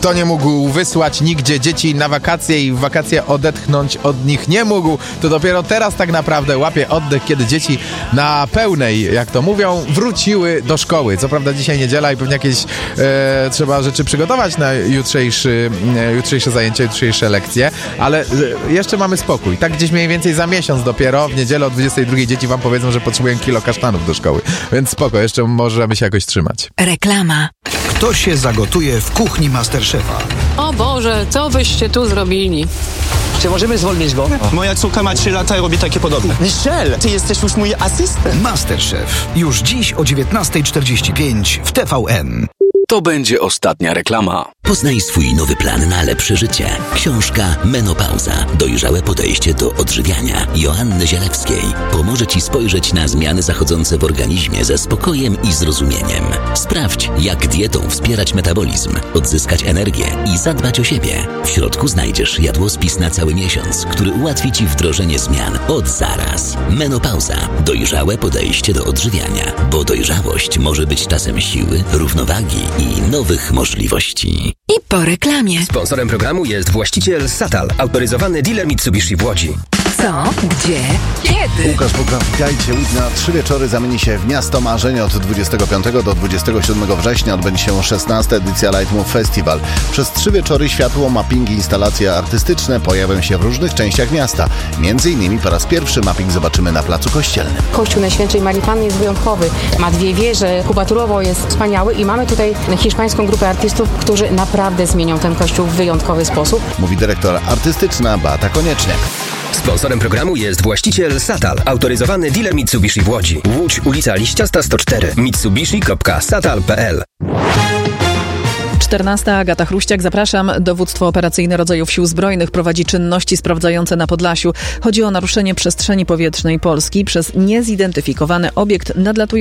Kto nie mógł wysłać nigdzie dzieci na wakacje i w wakacje odetchnąć od nich nie mógł, to dopiero teraz tak naprawdę łapie oddech, kiedy dzieci na pełnej, jak to mówią, wróciły do szkoły. Co prawda dzisiaj niedziela i pewnie jakieś trzeba rzeczy przygotować na jutrzejsze zajęcia, jutrzejsze lekcje, ale jeszcze mamy spokój. Tak gdzieś mniej więcej za miesiąc dopiero, w niedzielę o 22 dzieci wam powiedzą, że potrzebują kilo kasztanów do szkoły. Więc spoko, jeszcze możemy się jakoś trzymać. Reklama. Kto się zagotuje w kuchni Masterchefa? O Boże, co wyście tu zrobili? Czy możemy zwolnić go? Moja córka ma 3 lata i robi takie podobne. Michel, ty jesteś już mój asystent. Masterchef. Już dziś o 19:45 w TVN. To będzie ostatnia reklama. Poznaj swój nowy plan na lepsze życie. Książka Menopauza. Dojrzałe podejście do odżywiania Joanny Zielewskiej pomoże Ci spojrzeć na zmiany zachodzące w organizmie ze spokojem i zrozumieniem. Sprawdź, jak dietą wspierać metabolizm, odzyskać energię i zadbać o siebie. W środku znajdziesz jadłospis na cały miesiąc, który ułatwi Ci wdrożenie zmian od zaraz. Menopauza. Dojrzałe podejście do odżywiania, bo dojrzałość może być czasem siły, równowagi i nowych możliwości. I po reklamie. Sponsorem programu jest właściciel Satal, autoryzowany dealer Mitsubishi w Łodzi. Co? Gdzie? Kiedy? Łukasz Buka, witajcie. Łódź na 3 wieczory zamieni się w miasto marzeń. Od 25 do 27 września odbędzie się 16. edycja Lightmove Festival. Przez 3 wieczory światło, mappingi, instalacje artystyczne pojawią się w różnych częściach miasta. Między innymi po raz pierwszy mapping zobaczymy na Placu Kościelnym. Kościół Najświętszej Marii Panny jest wyjątkowy. Ma 2 wieże, kubaturowo jest wspaniały i mamy tutaj hiszpańską grupę artystów, którzy naprawdę zmienią ten kościół w wyjątkowy sposób. Mówi dyrektor artystyczna Beata Konieczniak. Sponsorem programu jest właściciel Satal, autoryzowany dealer Mitsubishi w Łodzi. Łódź, ulica Liściasta 104, mitsubishi.satal.pl. 14. Agata Chruściak, zapraszam. Dowództwo operacyjne rodzajów Sił Zbrojnych prowadzi czynności sprawdzające na Podlasiu. Chodzi o naruszenie przestrzeni powietrznej Polski przez niezidentyfikowany obiekt nadlatujący